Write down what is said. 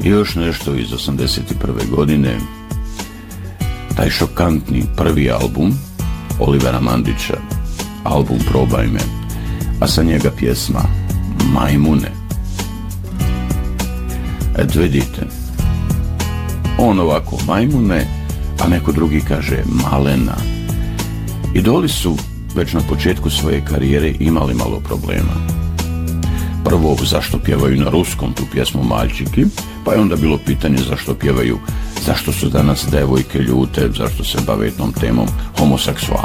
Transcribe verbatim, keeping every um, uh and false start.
I još nešto iz osamdeset prve godine, taj šokantni prvi album Olivera Mandića, album Probaj me, a sa njega pjesma Majmune. Eto vidite, on ovako Majmune, a neko drugi kaže Malena. Idoli su već na početku svoje karijere imali malo problema. Prvo, zašto pjevaju na ruskom tu pjesmu Maljčiki, pa je onda bilo pitanje zašto pjevaju, zašto su danas devojke ljute, zašto se bave tom temom homoseksualne.